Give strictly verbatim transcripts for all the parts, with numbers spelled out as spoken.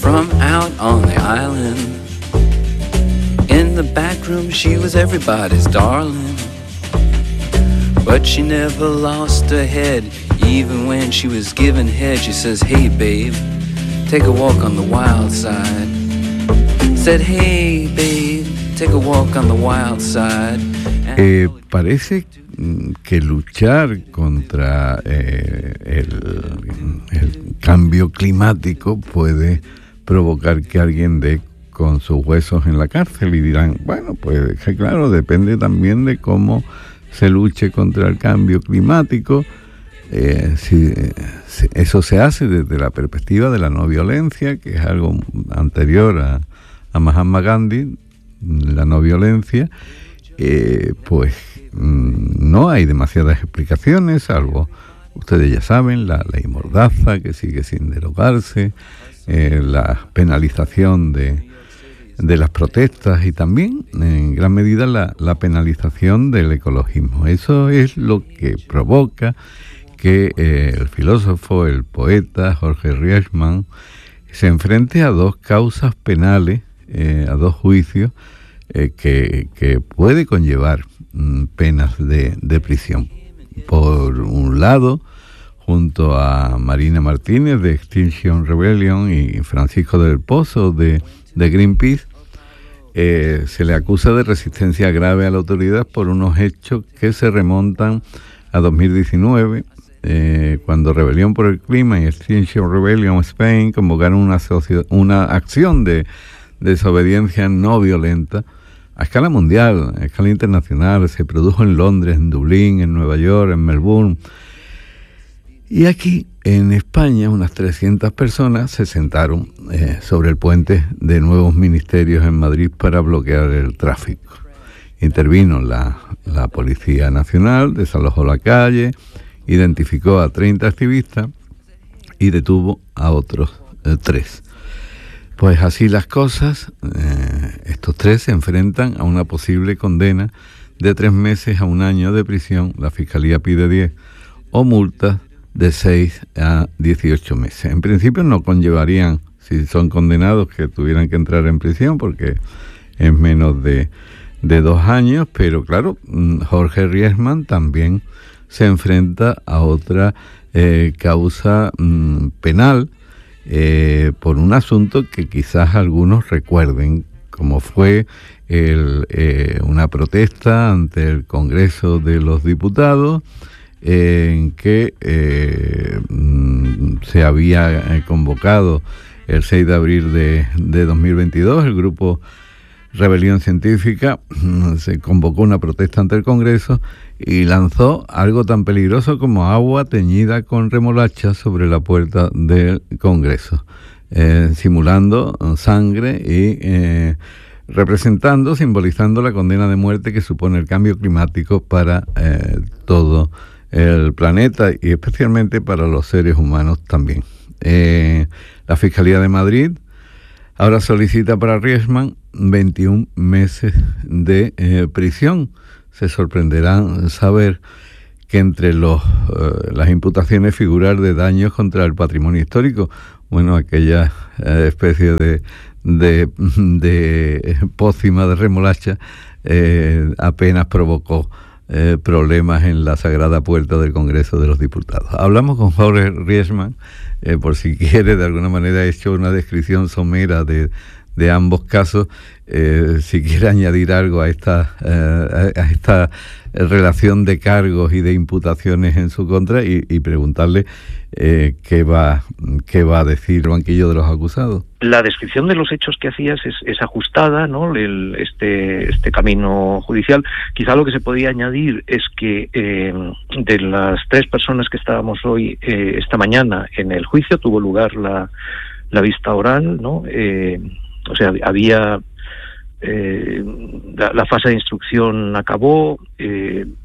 from out on the island. In the back room she was everybody's darling, but she never lost her head. Even when she was giving head, she says, hey babe, take a walk on the wild side. Said, hey babe, take a walk on the wild side. Eh, parece que luchar contra eh, el, el cambio climático puede provocar que alguien dé con sus huesos en la cárcel, y dirán, bueno, pues que claro, depende también de cómo se luche contra el cambio climático. Eh, si, si eso se hace desde la perspectiva de la no violencia, que es algo anterior a, a Mahatma Gandhi, la no violencia, eh, pues no hay demasiadas explicaciones, salvo, ustedes ya saben, la ley Mordaza, que sigue sin derogarse, eh, la penalización de, de las protestas, y también, en gran medida, la, la penalización del ecologismo. Eso es lo que provoca que eh, el filósofo, el poeta Jorge Riesman se enfrente a dos causas penales, eh, a dos juicios, eh, que, que puede conllevar penas de, de prisión. Por un lado, junto a Marina Martínez de Extinction Rebellion y Francisco del Pozo de, de Greenpeace, eh, se le acusa de resistencia grave a la autoridad por unos hechos que se remontan a dos mil diecinueve, eh, cuando Rebelión por el Clima y Extinction Rebellion Spain convocaron una, socio- una acción de desobediencia no violenta a escala mundial, a escala internacional. Se produjo en Londres, en Dublín, en Nueva York, en Melbourne. Y aquí, en España, unas trescientas personas se sentaron eh, sobre el puente de nuevos ministerios en Madrid para bloquear el tráfico. Intervino la, la Policía Nacional, desalojó la calle, identificó a treinta activistas y detuvo a otros eh, tres. Pues así las cosas, eh, estos tres se enfrentan a una posible condena de tres meses a un año de prisión, la Fiscalía pide diez, o multas de seis a dieciocho meses. En principio no conllevarían, si son condenados, que tuvieran que entrar en prisión, porque es menos de, de dos años, pero claro, Jorge Riesman también se enfrenta a otra eh, causa mm, penal, Eh, por un asunto que quizás algunos recuerden, como fue el, eh, una protesta ante el Congreso de los Diputados, eh, en que eh, se había convocado el seis de abril de, de dos mil veintidós, el grupo Rebelión Científica se convocó una protesta ante el Congreso y lanzó algo tan peligroso como agua teñida con remolacha sobre la puerta del Congreso, eh, simulando sangre y eh, representando, simbolizando la condena de muerte que supone el cambio climático para eh, todo el planeta y especialmente para los seres humanos también. Eh, la Fiscalía de Madrid ahora solicita para Riesman veintiún meses de eh, prisión. Se sorprenderán saber que entre los, eh, las imputaciones figurar de daños contra el patrimonio histórico, bueno, aquella eh, especie de, de, de pócima de remolacha eh, apenas provocó eh, problemas en la sagrada puerta del Congreso de los Diputados. Hablamos con Jorge Riesman, eh, por si quiere, de alguna manera he hecho una descripción somera de de ambos casos, eh, si quiere añadir algo a esta, eh, a esta relación de cargos y de imputaciones en su contra y, y preguntarle eh, qué va qué va a decir el banquillo de los acusados. La descripción de los hechos que hacías es, es ajustada, ¿no? El, este, este camino judicial. Quizá lo que se podía añadir es que eh, de las tres personas que estábamos hoy, eh, esta mañana en el juicio, tuvo lugar la, la vista oral, ¿no? Eh, O sea, había eh, la, la fase de instrucción acabó, eh,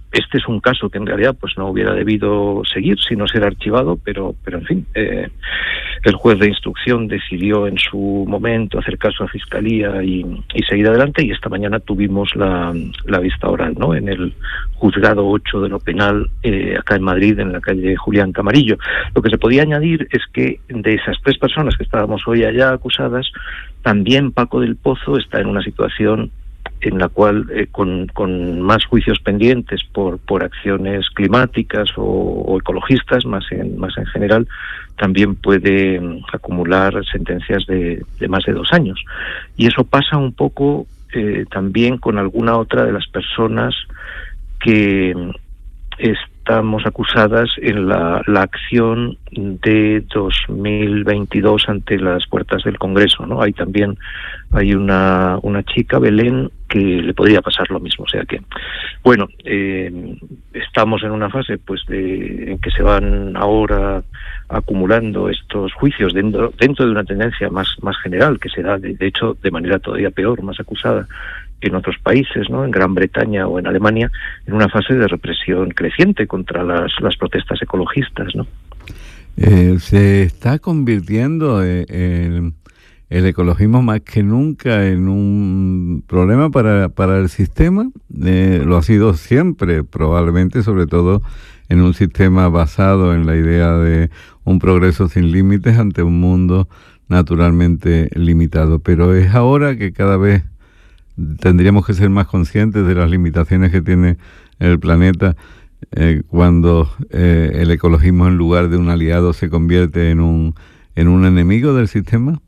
este es un caso que en realidad pues no hubiera debido seguir si no ser archivado, pero, pero en fin, eh, el juez de instrucción decidió en su momento hacer caso a Fiscalía y, y seguir adelante, y esta mañana tuvimos la, la vista oral, ¿no?, en el Juzgado ocho de lo Penal, eh, acá en Madrid, en la calle Julián Camarillo. Lo que se podía añadir es que de esas tres personas que estábamos hoy allá acusadas, también Paco del Pozo está en una situación en la cual eh, con, con más juicios pendientes por, por acciones climáticas o, o ecologistas, más en, más en general, también puede um, acumular sentencias de, de más de dos años. Y eso pasa un poco eh, también con alguna otra de las personas que um, estamos acusadas en la, la acción de dos mil veintidós ante las puertas del Congreso, ¿no? Hay también hay una, una chica, Belén, que le podría pasar lo mismo. O sea que, bueno, eh, estamos en una fase pues de en que se van ahora acumulando estos juicios dentro, dentro de una tendencia más, más general, que se da, de, de hecho, de manera todavía peor, más acusada en otros países, ¿no?, en Gran Bretaña o en Alemania, en una fase de represión creciente contra las, las protestas ecologistas, ¿no? Eh, se está convirtiendo eh, el, el ecologismo más que nunca en un problema para, para el sistema. Eh, lo ha sido siempre, probablemente, sobre todo en un sistema basado en la idea de un progreso sin límites ante un mundo naturalmente limitado. Pero es ahora que cada vez tendríamos que ser más conscientes de las limitaciones que tiene el planeta eh, cuando eh, el ecologismo, en lugar de un aliado, se convierte en un en un enemigo del sistema.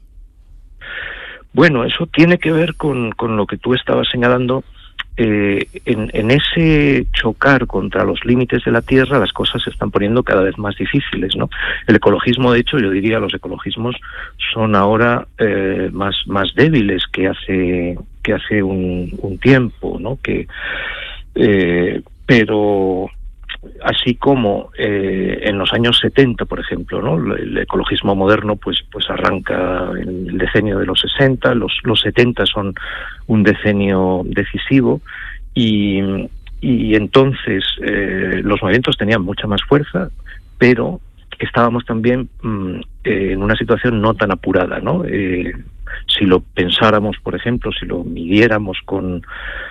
Bueno, eso tiene que ver con, con lo que tú estabas señalando. Eh, en, en ese chocar contra los límites de la Tierra, las cosas se están poniendo cada vez más difíciles, ¿no? El ecologismo, de hecho, yo diría, los ecologismos son ahora eh, más más débiles que hace que hace un, un tiempo, ¿no? Que eh, pero así como eh, en los años setenta, por ejemplo, ¿no?, el ecologismo moderno pues pues arranca en el decenio de los sesenta, los los setenta son un decenio decisivo, y, y entonces eh, los movimientos tenían mucha más fuerza, pero estábamos también mmm, eh, en una situación no tan apurada, ¿no? Eh, si lo pensáramos, por ejemplo, si lo midiéramos con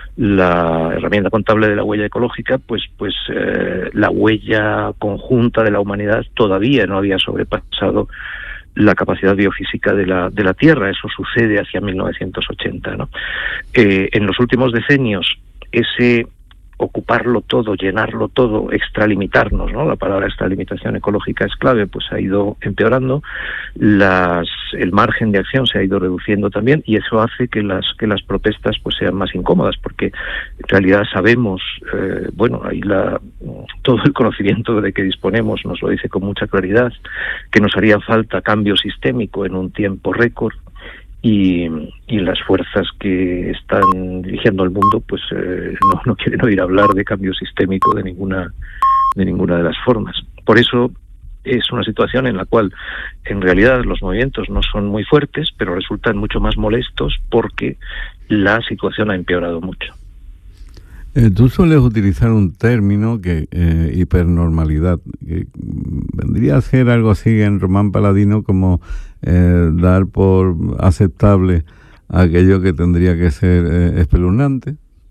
la herramienta contable de la huella ecológica, pues pues eh, la huella conjunta de la humanidad todavía no había sobrepasado la capacidad biofísica de la de la Tierra. Eso sucede hacia mil novecientos ochenta, ¿no? Eh, en los últimos decenios, ese ocuparlo todo, llenarlo todo, extralimitarnos, ¿no? La palabra extralimitación ecológica es clave, pues ha ido empeorando, las el margen de acción se ha ido reduciendo también, y eso hace que las que las protestas pues sean más incómodas, porque en realidad sabemos, eh, bueno, ahí la todo el conocimiento de que disponemos nos lo dice con mucha claridad, que nos haría falta cambio sistémico en un tiempo récord. Y, y las fuerzas que están dirigiendo el mundo pues eh, no, no quieren oír hablar de cambio sistémico de ninguna de ninguna de las formas. Por eso es una situación en la cual en realidad los movimientos no son muy fuertes, pero resultan mucho más molestos porque la situación ha empeorado mucho. Eh, tú sueles utilizar un término que eh, hipernormalidad, que vendría a ser algo así en Román Paladino como eh, dar por aceptable aquello que tendría que ser eh, espeluznante.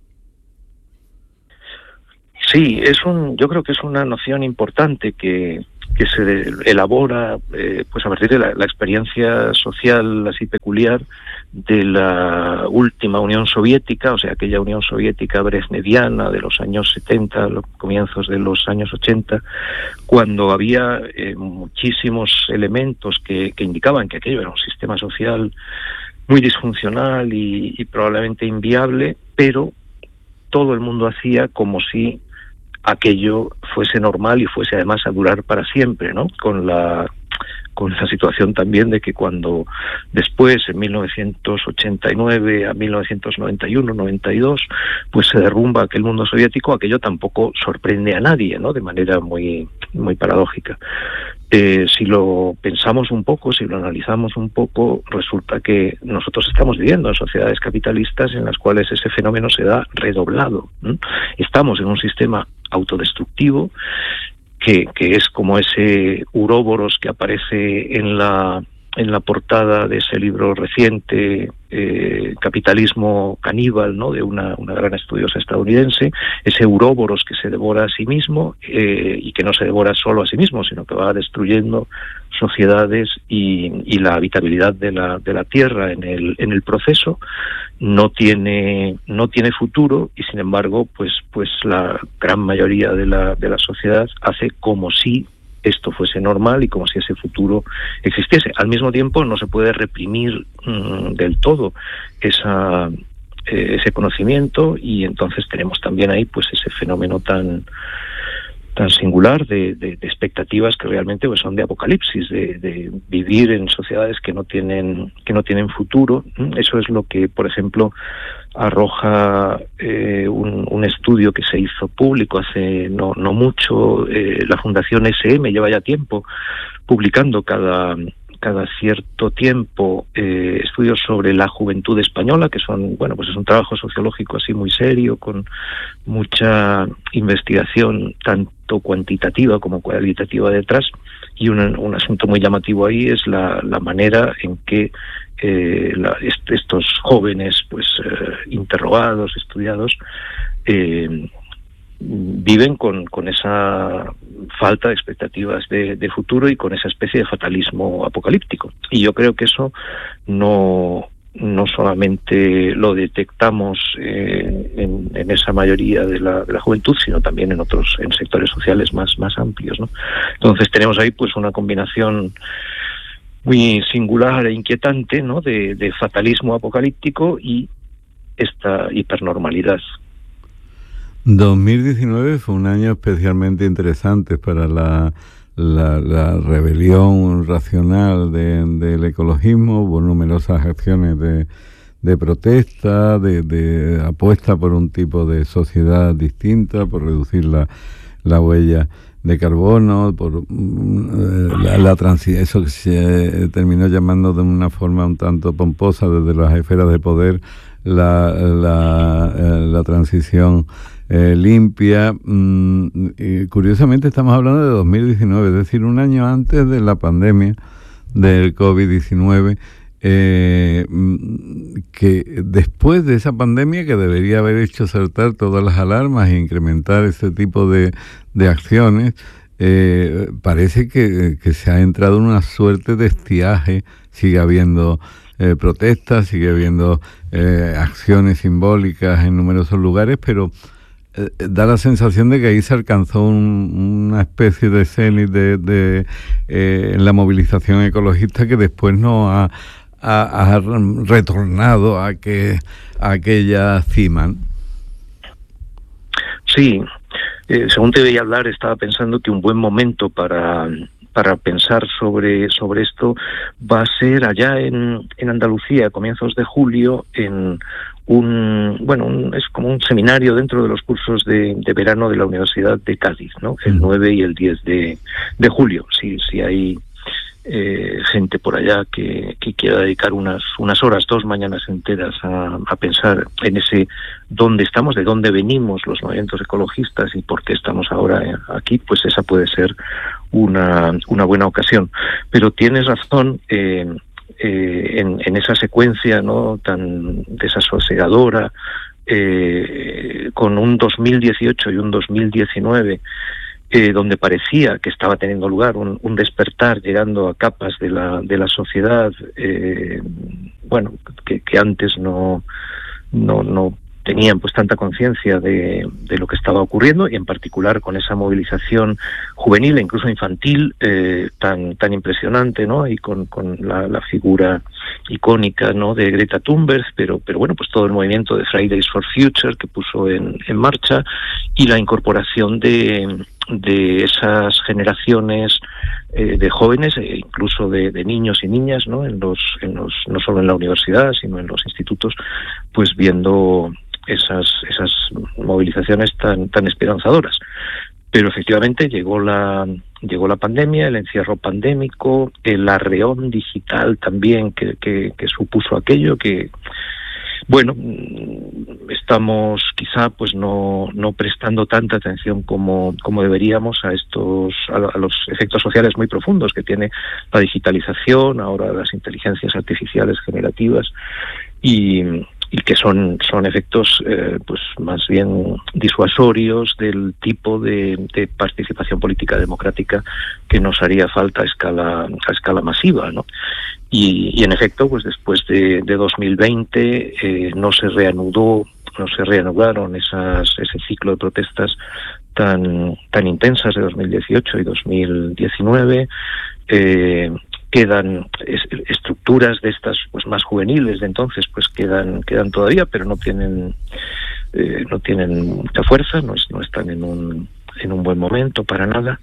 Sí, es un, yo creo que es una noción importante que, que se elabora eh, pues a partir de la, la experiencia social así peculiar de la última Unión Soviética, o sea, aquella Unión Soviética brezhneviana de los años setenta, los comienzos de los años ochenta, cuando había eh, muchísimos elementos que, que indicaban que aquello era un sistema social muy disfuncional y, y probablemente inviable, pero todo el mundo hacía como si aquello fuese normal y fuese además a durar para siempre, ¿no? Con la con la situación también de que cuando después, en mil novecientos ochenta y nueve a mil novecientos noventa y uno, noventa y dos, pues se derrumba aquel mundo soviético, aquello tampoco sorprende a nadie, ¿no? De manera muy muy paradójica. Eh, si lo pensamos un poco, si lo analizamos un poco, resulta que nosotros estamos viviendo en sociedades capitalistas en las cuales ese fenómeno se da redoblado, ¿no? Estamos en un sistema autodestructivo que, que es como ese uróboros que aparece en la en la portada de ese libro reciente, eh, Capitalismo Caníbal, ¿no?, de una, una gran estudiosa estadounidense, ese uróboros que se devora a sí mismo, eh, y que no se devora solo a sí mismo, sino que va destruyendo sociedades y, y la habitabilidad de la, de la tierra en el, en el proceso. No tiene, no tiene futuro, y sin embargo, pues, pues la gran mayoría de la, de la sociedad hace como si esto fuese normal y como si ese futuro existiese. Al mismo tiempo, no se puede reprimir mmm, del todo esa, eh, ese conocimiento, y entonces tenemos también ahí pues ese fenómeno tan tan singular de, de, de expectativas que realmente pues son de apocalipsis, de, de vivir en sociedades que no tienen que no tienen futuro. Eso es lo que, por ejemplo, arroja eh, un, un estudio que se hizo público hace no, no mucho. Eh, la Fundación ese eme lleva ya tiempo publicando cada cada cierto tiempo eh, estudios sobre la juventud española, que son, bueno, pues es un trabajo sociológico así muy serio, con mucha investigación tanto cuantitativa como cualitativa detrás, y un, un asunto muy llamativo ahí es la, la manera en que eh, la, est- estos jóvenes pues eh, interrogados, estudiados, eh, viven con, con esa falta de expectativas de, de futuro y con esa especie de fatalismo apocalíptico. Y yo creo que eso no, no solamente lo detectamos eh, en, en esa mayoría de la, de la juventud, sino también en otros, en sectores sociales más, más amplios, ¿no? Entonces tenemos ahí pues una combinación muy singular e inquietante, ¿no?, de, de fatalismo apocalíptico y esta hipernormalidad. dos mil diecinueve fue un año especialmente interesante para la, la, la rebelión racional de, del ecologismo. Hubo numerosas acciones de, de protesta, de, de apuesta por un tipo de sociedad distinta, por reducir la, la huella de carbono, por la, la transi- eso que se terminó llamando de una forma un tanto pomposa desde las esferas de poder la, la, la transición Eh, limpia. Mm, y curiosamente estamos hablando de dos mil diecinueve, es decir, un año antes de la pandemia del covid diecinueve, eh, que después de esa pandemia, que debería haber hecho saltar todas las alarmas e incrementar ese tipo de, de acciones, eh, parece que, que se ha entrado en una suerte de estiaje. Sigue habiendo eh, protestas, sigue habiendo eh, acciones simbólicas en numerosos lugares, pero da la sensación de que ahí se alcanzó un, una especie de cenit de, de, eh, en la movilización ecologista, que después no ha, ha, ha retornado a, que, a aquella cima. Sí, eh, según te veía hablar, estaba pensando que un buen momento para... para pensar sobre sobre esto va a ser allá en, en Andalucía, a comienzos de julio, en un, bueno, un, es como un seminario dentro de los cursos de, de verano de la Universidad de Cádiz, ¿no? El nueve y el diez de, de julio. Si, si hay eh, gente por allá que, que quiera dedicar unas unas horas, dos mañanas enteras a, a pensar en ese dónde estamos, de dónde venimos los movimientos ecologistas y por qué estamos ahora aquí, pues esa puede ser una, una buena ocasión. Pero tienes razón, eh, eh, en, en esa secuencia, ¿no?, tan desasosegadora, eh, con un dos mil dieciocho y un dos mil diecinueve, eh, donde parecía que estaba teniendo lugar un, un despertar, llegando a capas de la, de la sociedad, eh, bueno, que, que antes no, no, no tenían pues tanta conciencia de, de lo que estaba ocurriendo, y en particular con esa movilización juvenil e incluso infantil eh, tan tan impresionante, ¿no? Y con, con la, la figura icónica, ¿no?, de Greta Thunberg, pero pero bueno, pues todo el movimiento de Fridays for Future que puso en, en marcha, y la incorporación de, de esas generaciones eh, de jóvenes, e incluso de, de niños y niñas, ¿no?, en los en los no solo en la universidad, sino en los institutos, pues viendo esas esas movilizaciones tan tan esperanzadoras. Pero efectivamente llegó la llegó la pandemia, el encierro pandémico, el arreón digital también que, que, que supuso aquello, que bueno, estamos quizá pues no no prestando tanta atención como como deberíamos a estos a, a los efectos sociales muy profundos que tiene la digitalización, ahora las inteligencias artificiales generativas, y y que son son efectos eh, pues más bien disuasorios del tipo de, de participación política democrática que nos haría falta a escala a escala masiva, ¿no? Y, y en efecto, pues después de, de dos mil veinte eh, no se reanudó, no se reanudaron esas ese ciclo de protestas tan tan intensas de dos mil dieciocho y dos mil diecinueve. Eh, quedan es, estructuras de estas pues más juveniles de entonces pues quedan quedan todavía, pero no tienen eh, no tienen mucha fuerza, no, es, no están en un en un buen momento para nada.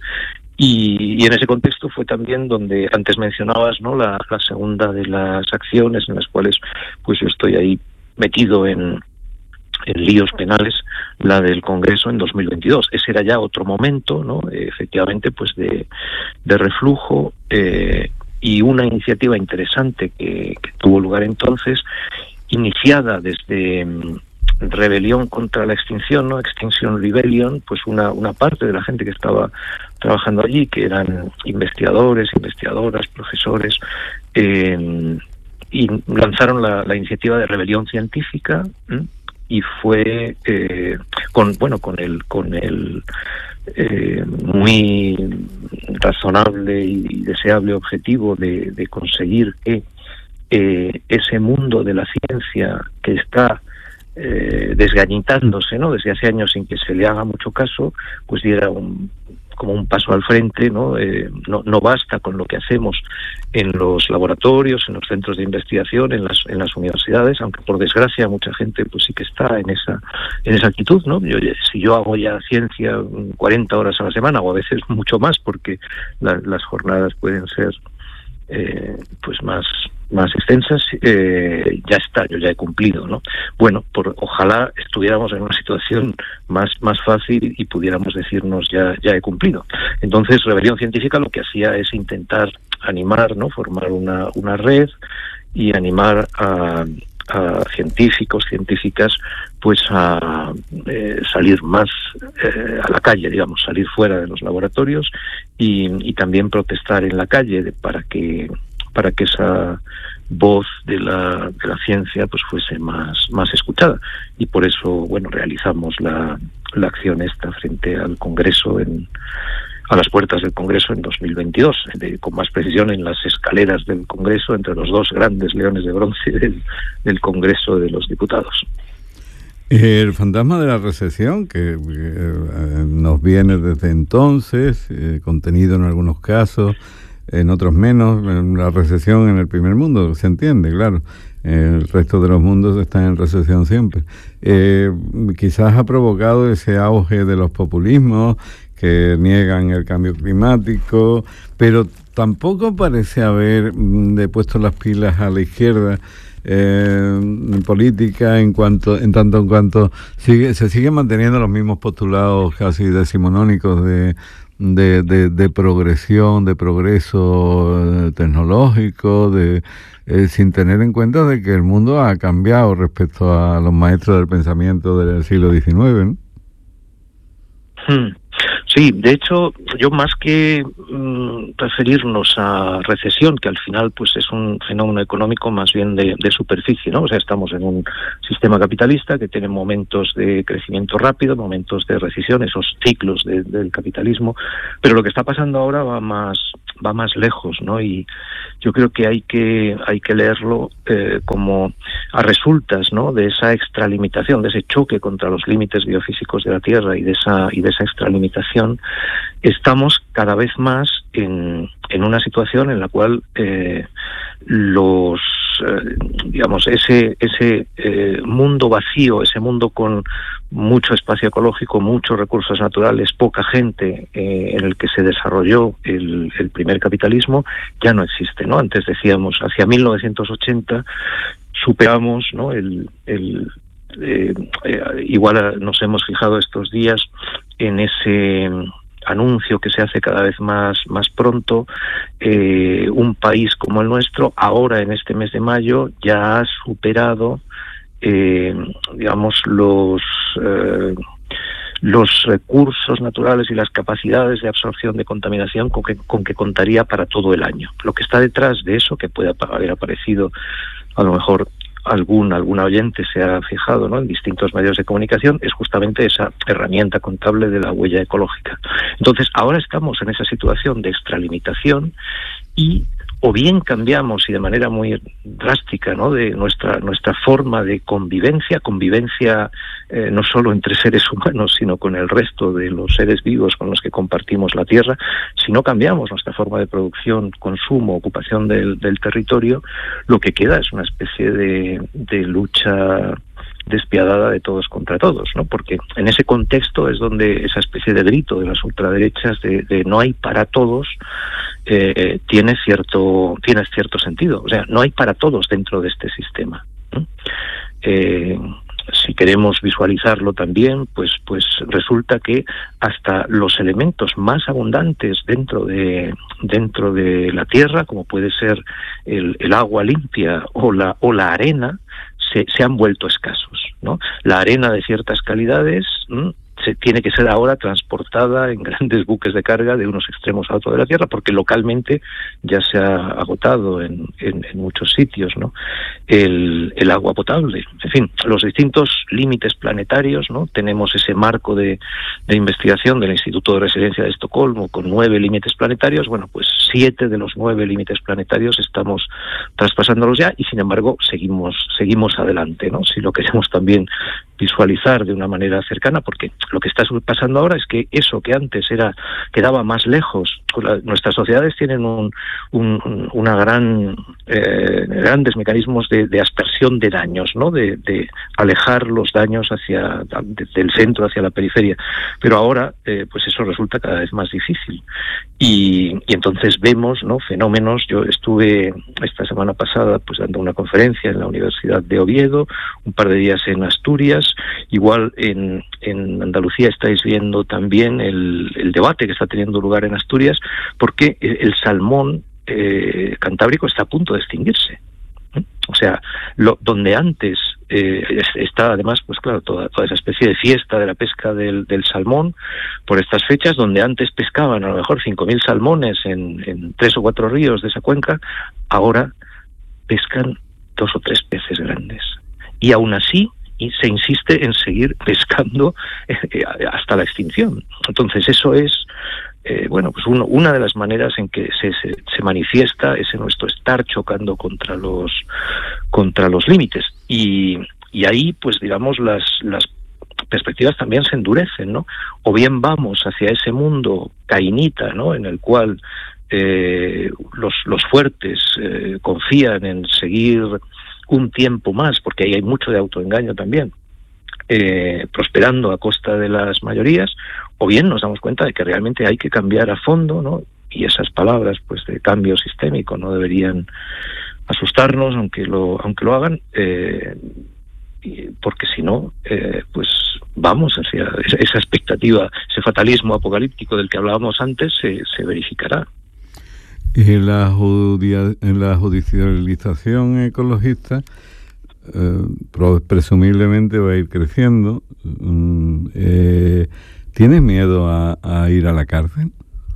Y, y en ese contexto fue también donde antes mencionabas, ¿no?, la, la segunda de las acciones en las cuales pues yo estoy ahí metido en en líos penales, la del Congreso en dos mil veintidós. Ese era ya otro momento, ¿no?, efectivamente, pues de, de reflujo, eh, y una iniciativa interesante que, que tuvo lugar entonces, iniciada desde um, Rebelión contra la Extinción, ¿no?, Extinction Rebellion, pues una, una parte de la gente que estaba trabajando allí, que eran investigadores, investigadoras, profesores, eh, y lanzaron la, la iniciativa de Rebelión Científica, ¿eh? Y fue eh, con bueno con el con el eh, muy razonable y deseable objetivo de, de conseguir que eh, ese mundo de la ciencia que está eh, desgañitándose, ¿no?, desde hace años sin que se le haga mucho caso, pues diera un como un paso al frente, ¿no? Eh, no, no basta con lo que hacemos en los laboratorios, en los centros de investigación, en las en las universidades, aunque por desgracia mucha gente pues sí que está en esa en esa actitud, ¿no? Yo, si yo hago ya ciencia cuarenta horas a la semana, o a veces mucho más, porque la, las jornadas pueden ser eh, pues más más extensas, eh, ya está, yo ya he cumplido, ¿no? Bueno, por, ojalá estuviéramos en una situación más más fácil y pudiéramos decirnos ya ya he cumplido. Entonces, Rebelión Científica lo que hacía es intentar animar, ¿no?, formar una una red y animar a, a científicos, científicas, pues a eh, salir más eh, a la calle, digamos, salir fuera de los laboratorios y, y también protestar en la calle de, para que para que esa voz de la, de la ciencia pues fuese más más escuchada. Y por eso, bueno, realizamos la, la acción esta frente al Congreso, en a las puertas del Congreso en dos mil veintidós, de, con más precisión en las escaleras del Congreso, entre los dos grandes leones de bronce del, del Congreso de los Diputados. El fantasma de la recesión, que eh, nos viene desde entonces, eh, contenido en algunos casos, en otros menos. La recesión en el primer mundo, se entiende, claro. El resto de los mundos están en recesión siempre. Eh, quizás ha provocado ese auge de los populismos que niegan el cambio climático, pero tampoco parece haber de puesto las pilas a la izquierda eh, en política, en cuanto en tanto en cuanto sigue, se siguen manteniendo los mismos postulados casi decimonónicos de De, de, de progresión, de progreso tecnológico, de eh, sin tener en cuenta de que el mundo ha cambiado respecto a los maestros del pensamiento del siglo diecinueve, ¿no? Hmm. Sí, de hecho, yo más que mm, referirnos a recesión, que al final pues es un fenómeno económico más bien de, de superficie, ¿no? O sea, estamos en un sistema capitalista que tiene momentos de crecimiento rápido, momentos de recesión, esos ciclos de, del capitalismo, pero lo que está pasando ahora va más va más lejos, ¿no? Y yo creo que hay que hay que leerlo eh, como a resultas, ¿no?, de esa extralimitación, de ese choque contra los límites biofísicos de la Tierra y de esa y de esa extralimitación. Estamos cada vez más en, en una situación en la cual eh, los eh, digamos ese ese eh, mundo vacío, ese mundo con mucho espacio ecológico, muchos recursos naturales, poca gente, eh, en el que se desarrolló el, el primer capitalismo, ya no existe, ¿no? Antes decíamos, hacia mil novecientos ochenta superamos, ¿no?, el, el eh, eh, igual nos hemos fijado estos días en ese anuncio que se hace cada vez más, más pronto, eh, un país como el nuestro, ahora en este mes de mayo, ya ha superado, eh, digamos, los... Eh, los recursos naturales y las capacidades de absorción de contaminación con que, con que contaría para todo el año. Lo que está detrás de eso, que puede haber aparecido, a lo mejor algún alguna oyente se ha fijado, ¿no?, en distintos medios de comunicación, es justamente esa herramienta contable de la huella ecológica. Entonces, ahora estamos en esa situación de extralimitación y o bien cambiamos, y de manera muy drástica, ¿no?, de nuestra nuestra forma de convivencia, convivencia eh, no solo entre seres humanos, sino con el resto de los seres vivos con los que compartimos la Tierra. Si no cambiamos nuestra forma de producción, consumo, ocupación del, del territorio, lo que queda es una especie de, de lucha despiadada de todos contra todos, ¿no? Porque en ese contexto es donde esa especie de grito de las ultraderechas de, de no hay para todos eh, tiene cierto tiene cierto sentido. O sea, no hay para todos dentro de este sistema, ¿no? Eh, si queremos visualizarlo también, pues pues resulta que hasta los elementos más abundantes dentro de dentro de la Tierra, como puede ser el, el agua limpia o la o la arena, se, se han vuelto escasos, ¿no? La arena de ciertas calidades ¿no? se tiene que ser ahora transportada en grandes buques de carga de unos extremos a otros de la Tierra, porque localmente ya se ha agotado en, en, en muchos sitios, ¿no?, el, el agua potable. En fin, los distintos límites planetarios, ¿no? Tenemos ese marco de, de investigación del Instituto de Residencia de Estocolmo con nueve límites planetarios. Bueno, pues siete de los nueve límites planetarios estamos traspasándolos ya y, sin embargo, seguimos seguimos adelante, ¿no? Si lo queremos también visualizar de una manera cercana, porque lo que está pasando ahora es que eso que antes era quedaba más lejos. Nuestras sociedades tienen un, un, una gran eh, grandes mecanismos de, de aspersión de daños, ¿no?, de, de alejar los daños hacia del centro hacia la periferia, pero ahora eh, pues eso resulta cada vez más difícil y, y entonces vemos, ¿no?, fenómenos. Yo estuve esta semana pasada pues dando una conferencia en la Universidad de Oviedo, un par de días en Asturias. Igual en, en Andalucía estáis viendo también el, el debate que está teniendo lugar en Asturias, porque el salmón eh, cantábrico está a punto de extinguirse. O sea, lo, donde antes eh, está además, pues claro, toda, toda esa especie de fiesta de la pesca del, del salmón por estas fechas, donde antes pescaban a lo mejor cinco mil salmones en, en tres o cuatro ríos de esa cuenca, ahora pescan dos o tres peces grandes. Y aún así y se insiste en seguir pescando eh, hasta la extinción. Entonces eso es eh, bueno, pues uno, una de las maneras en que se, se, se manifiesta ese nuestro estar chocando contra los contra los límites y, y ahí pues digamos las las perspectivas también se endurecen, ¿no? O bien vamos hacia ese mundo cainita, ¿no?, en el cual eh, los los fuertes eh, confían en seguir un tiempo más, porque ahí hay mucho de autoengaño también, eh, prosperando a costa de las mayorías, o bien nos damos cuenta de que realmente hay que cambiar a fondo, ¿no? Y esas palabras pues de cambio sistémico no deberían asustarnos, aunque lo aunque lo hagan, eh, porque si no, eh, pues vamos hacia esa expectativa, ese fatalismo apocalíptico del que hablábamos antes, se, se verificará. Y la, judia, en la judicialización ecologista eh, presumiblemente va a ir creciendo. Eh, ¿Tienes miedo a, a ir a la cárcel?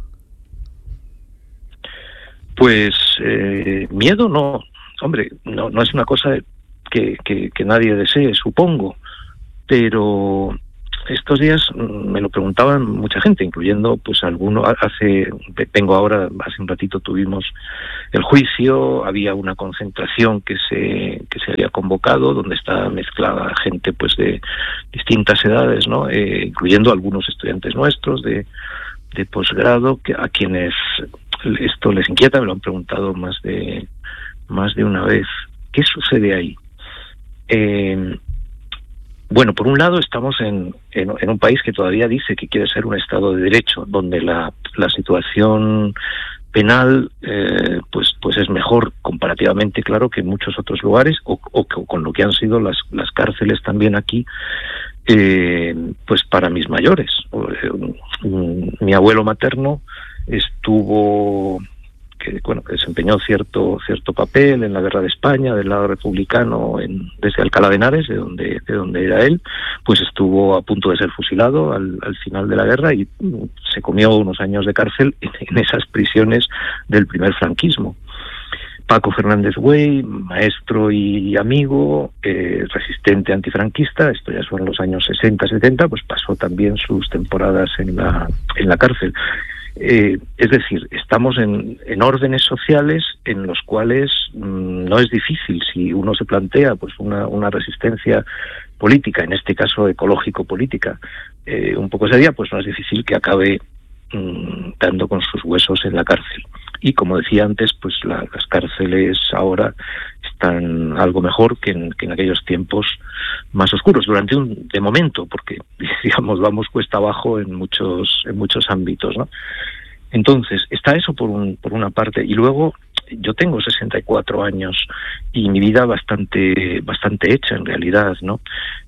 Pues eh, miedo no. Hombre, no, no es una cosa que, que, que nadie desee, supongo. Pero estos días me lo preguntaban mucha gente, incluyendo pues alguno. Hace, vengo ahora, hace un ratito tuvimos el juicio, había una concentración que se que se había convocado, donde está mezclada gente pues de distintas edades, ¿no? Eh, incluyendo algunos estudiantes nuestros de, de posgrado, que a quienes esto les inquieta, me lo han preguntado más de más de una vez. ¿Qué sucede ahí? Eh, Bueno, por un lado estamos en, en, en un país que todavía dice que quiere ser un Estado de Derecho, donde la, la situación penal eh, pues pues es mejor comparativamente, claro, que en muchos otros lugares, o, o, o con lo que han sido las, las cárceles también aquí eh, pues para mis mayores. Mi abuelo materno estuvo, que bueno, desempeñó cierto cierto papel en la guerra de España del lado republicano, en, desde Alcalá de Henares, de donde de donde era él, pues estuvo a punto de ser fusilado al, al final de la guerra y se comió unos años de cárcel en, en esas prisiones del primer franquismo. Paco Fernández Güey, maestro y amigo, eh, resistente antifranquista, esto ya son los años sesenta, setenta, pues pasó también sus temporadas en la en la cárcel. Eh, es decir, estamos en, en órdenes sociales en los cuales mmm, no es difícil, si uno se plantea pues una, una resistencia política, en este caso ecológico-política, eh, un poco seria, pues no es difícil que acabe mmm, dando con sus huesos en la cárcel. Y como decía antes, pues la, las cárceles ahora están algo mejor que en, que en aquellos tiempos más oscuros, durante un de momento, porque digamos vamos cuesta abajo en muchos en muchos ámbitos, ¿no? Entonces está eso por un por una parte, y luego yo tengo sesenta y cuatro años y mi vida bastante bastante hecha en realidad, ¿no?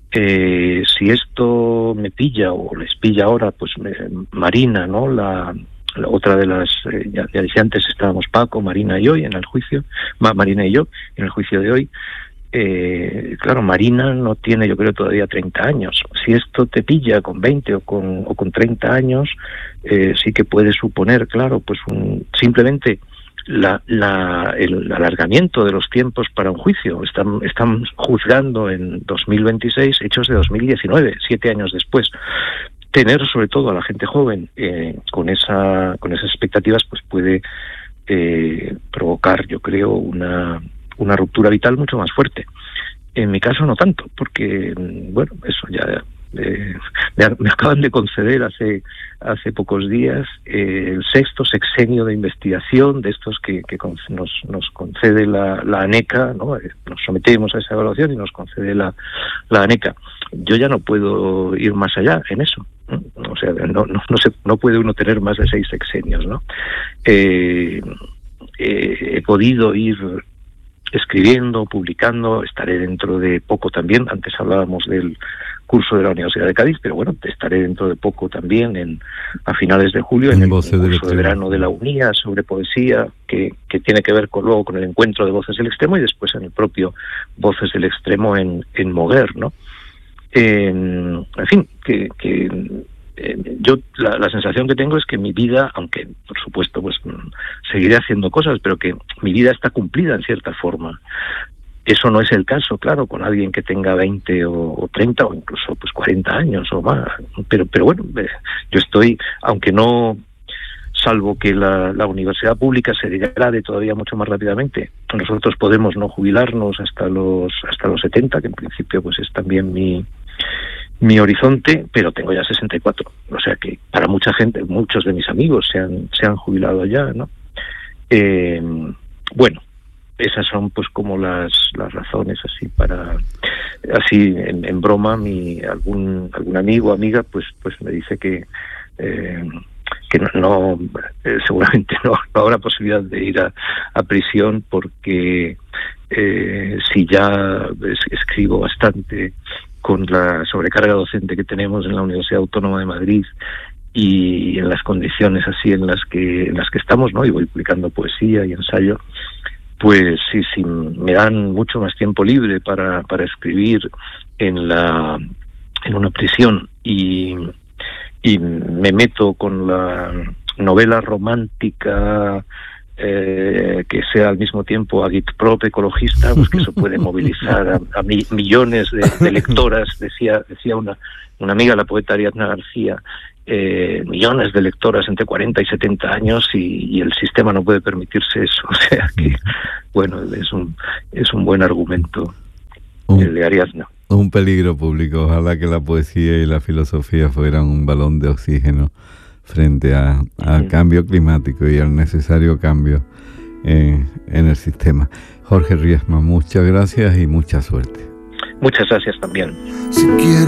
Eh, si esto me pilla o les pilla ahora, pues me, Marina, ¿no? La La otra de las, eh, ya, ya decía antes, estábamos Paco, Marina y yo en el juicio, Ma, Marina y yo en el juicio de hoy. Eh, claro, Marina no tiene, yo creo, todavía treinta años. Si esto te pilla con veinte o con, o con treinta años, eh, sí que puede suponer, claro, pues un, simplemente la, la, el alargamiento de los tiempos para un juicio. Están, están juzgando en dos mil veintiséis hechos de dos mil diecinueve, siete años después. Tener sobre todo a la gente joven eh, con esa con esas expectativas pues puede eh, provocar, yo creo, una una ruptura vital mucho más fuerte. En mi caso no tanto, porque bueno, eso ya eh, me, me acaban de conceder hace hace pocos días eh, el sexto sexenio de investigación de estos que, que con, nos nos concede la, la ANECA, ¿no? Nos sometemos a esa evaluación y nos concede la la ANECA. Yo ya no puedo ir más allá en eso. O sea, no no no se no puede uno tener más de seis sexenios, ¿no? Eh, eh, he podido ir escribiendo, publicando, estaré dentro de poco también. Antes hablábamos del curso de la Universidad de Cádiz, pero bueno, estaré dentro de poco también en a finales de julio en, en el curso de verano de la UNIA sobre poesía, que, que tiene que ver con luego con el encuentro de Voces del Extremo, y después en el propio Voces del Extremo en, en Moguer, ¿no? Eh, en fin, que, que eh, yo la, la sensación que tengo es que mi vida, aunque por supuesto pues seguiré haciendo cosas, pero que mi vida está cumplida en cierta forma. Eso no es el caso, claro, con alguien que tenga veinte o, o treinta o incluso pues cuarenta años o más. Pero, pero bueno, eh, yo estoy, aunque no, salvo que la, la universidad pública se degrade todavía mucho más rápidamente, nosotros podemos no jubilarnos hasta los hasta los setenta, que en principio pues es también mi mi horizonte, pero tengo ya sesenta y cuatro, o sea que para mucha gente, muchos de mis amigos se han se han jubilado ya, ¿no? Eh, bueno, esas son pues como las las razones así para así en, en broma. Mi algún algún amigo o amiga pues pues me dice que eh, que no, no eh, seguramente no, no habrá posibilidad de ir a, a prisión, porque eh, si ya es, escribo bastante con la sobrecarga docente que tenemos en la Universidad Autónoma de Madrid y en las condiciones así en las que en las que estamos, ¿no? Y voy publicando poesía y ensayo, pues sí, sí, me dan mucho más tiempo libre para, para escribir en la en una prisión y, y me meto con la novela romántica eh, que sea al mismo tiempo agitprop ecologista, pues que eso puede movilizar a, a mi, millones de, de lectoras, decía decía una, una amiga, la poeta Ariadna García, Eh, millones de lectoras entre cuarenta y setenta años, y, y el sistema no puede permitirse eso. O sea que, bueno, es un es un buen argumento un, el de Ariadna. Un peligro público. Ojalá que la poesía y la filosofía fueran un balón de oxígeno frente a, al uh-huh. cambio climático y al necesario cambio eh, en el sistema. Jorge Riesma, muchas gracias y mucha suerte. Muchas gracias también. Si quieres